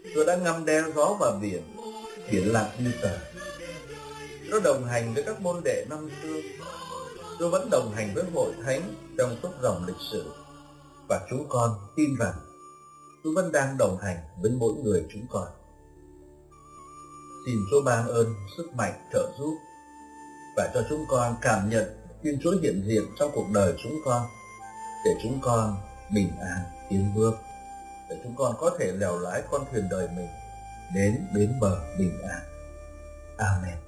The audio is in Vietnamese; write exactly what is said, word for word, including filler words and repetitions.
Chúa đã ngâm đe gió vào biển, biển lặng như tờ. Chúa đồng hành với các môn đệ năm xưa. Chúa vẫn đồng hành với hội thánh trong suốt dòng lịch sử. Và chúng con tin rằng Chúa vẫn đang đồng hành với mỗi người chúng con. Xin Chúa ban ơn, sức mạnh, trợ giúp và cho chúng con cảm nhận Thiên Chúa hiện diện trong cuộc đời chúng con, để chúng con bình an tiến bước, để chúng con có thể lèo lái con thuyền đời mình đến bến bờ bình an. Amen.